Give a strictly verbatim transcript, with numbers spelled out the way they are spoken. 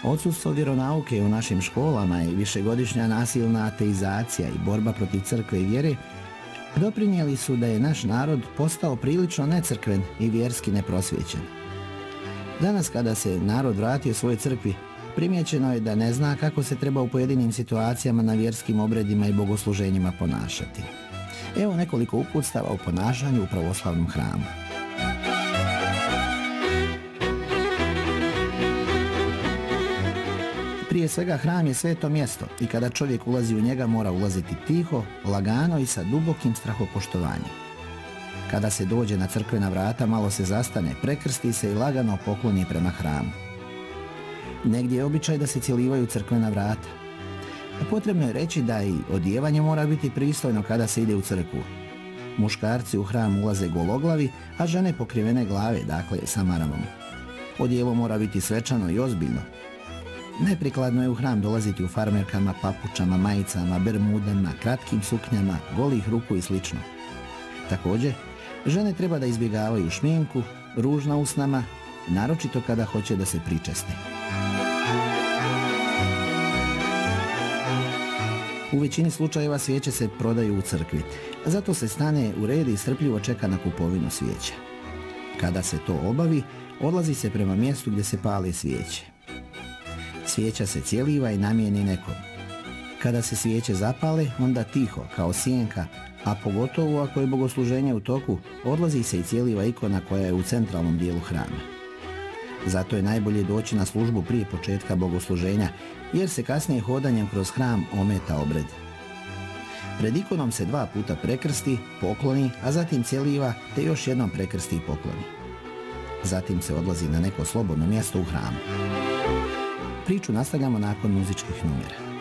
Odsustvo vjeronauke u našim školama i višegodišnja nasilna ateizacija i borba protiv crkve i vjere doprinijeli su da je naš narod postao prilično necrkven i vjerski neprosvjećen. Danas kada se narod vratio svojoj crkvi, primijećeno je da ne zna kako se treba u pojedinim situacijama na vjerskim obredima i bogosluženjima ponašati. Evo nekoliko uputstava o ponašanju u pravoslavnom hramu. Prije svega, hram je sveto mjesto i kada čovjek ulazi u njega mora ulaziti tiho, lagano i sa dubokim strahopoštovanjem. Kada se dođe na crkvena vrata, malo se zastane, prekrsti se i lagano pokloni prema hramu. Negdje je običaj da se cjelivaju crkvena vrata. Potrebno je reći da i odijevanje mora biti pristojno kada se ide u crkvu. Muškarci u hram ulaze gologlavi, a žene pokrivene glave, dakle sa maramom. Odijevo mora biti svečano i ozbiljno. Neprikladno je u hram dolaziti u farmerkama, papučama, majicama, bermudama, kratkim suknjama, golih ruku i sl. Također, žene treba da izbjegavaju šminku, ruž na usnama, naročito kada hoće da se pričeste. U većini slučajeva svijeće se prodaju u crkvi, zato se stane u red i strpljivo čeka na kupovinu svijeća. Kada se to obavi, odlazi se prema mjestu gdje se pale svijeće. Svijeća se cijeliva i namijeni nekom. Kada se svijeće zapale, onda tiho, kao sjenka, a pogotovo ako je bogosluženje u toku, odlazi se i cijeliva ikona koja je u centralnom dijelu hrama. Zato je najbolje doći na službu prije početka bogosluženja, jer se kasnije hodanjem kroz hram ometa obred. Pred ikonom se dva puta prekrsti, pokloni, a zatim cijeliva te još jednom prekrsti i pokloni. Zatim se odlazi na neko slobodno mjesto u hramu. Priču nastavljamo nakon muzičkih numera.